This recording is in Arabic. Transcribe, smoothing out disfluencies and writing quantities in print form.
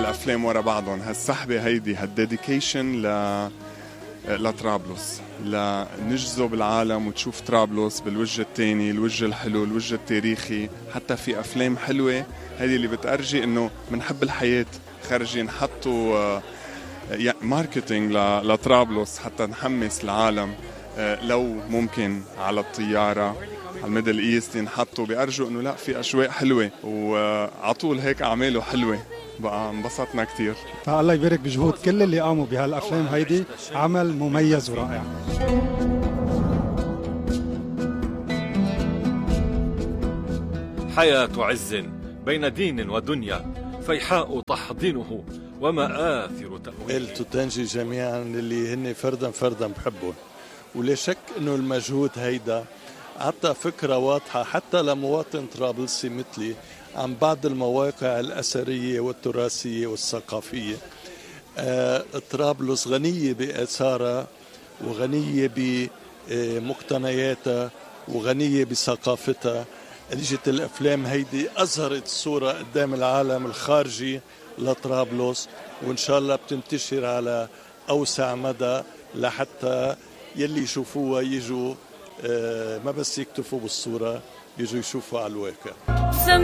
هالأفلام ورا بعضهم. هالسحبة هيدي هالديديكيشن لطرابلس، لنجذب العالم وتشوف طرابلس بالوجه التاني، الوجه الحلو، الوجه التاريخي. حتى في أفلام حلوة هذه اللي بتأرجي إنه منحب الحياة، خارجين حطوا ماركتينج لطرابلس حتى نحمس العالم. لو ممكن على الطيارة على الميدل ايست ينحطوا، بيأرجوا إنه لا في أشواق حلوة، وعطول هيك أعماله حلوة. بقى انبسطنا كتير. فالله يبارك بجهود كل اللي قاموا بهالأفلام هيدي، عمل مميز ورائع. حياة عز بين دين ودنيا، فيحاء تحضنه ومآثر تأويله. التوتنجي جميعا اللي هن فردا بحبهم، ولا شك انه المجهود هيدا عطى فكرة واضحة حتى لمواطن طرابلسي مثلي عن بعض المواقع الأثرية والتراثية والثقافية. طرابلس غنية بآثارها وغنية بمقتنياتها وغنية بثقافتها. نجت الأفلام هيدي أظهرت الصورة قدام العالم الخارجي لطرابلس، وإن شاء الله بتنتشر على أوسع مدى لحتى يلي يشوفوها يجوا ما بس يكتفوا بالصورة، يجوا يشوفوا على الواقع.